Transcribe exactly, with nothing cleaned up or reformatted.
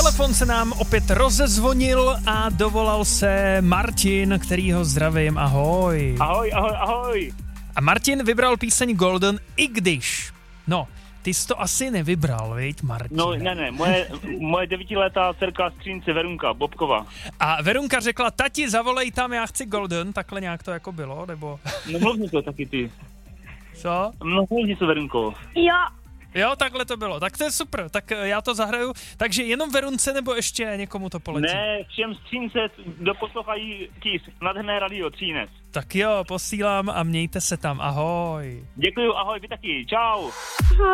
telefon se nám opět rozezvonil a dovolal se Martin, kterýho zdravím, ahoj. Ahoj, ahoj, ahoj. A Martin vybral píseň Golden, i když, no, ty jsi to asi nevybral, viď, Martin? No, ne, ne, moje, moje devítiletá dcerka skřínce Verunka Bobkova. A Verunka řekla, tati, zavolej tam, já chci Golden, takhle nějak to jako bylo, nebo? No mluvni to taky ty. Co? Mluvni to, Verunko. Jo. Jo, takhle to bylo, tak to je super, tak já to zahraju, takže jenom Verunce nebo ještě někomu to poletí? Ne, všem skřínce, kdo poslouchají Kiss, nádherné radio Třínec. Tak jo, posílám a mějte se tam, ahoj. Děkuju, ahoj, vy taky, čau.